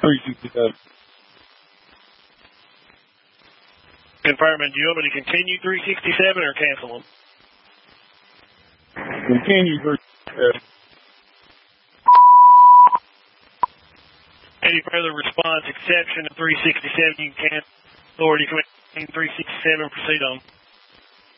367. Fireman, do you want me to continue 367 or cancel them? Continue 367. Any further response exception to 367, you can cancel. Authority Command 367, proceed on.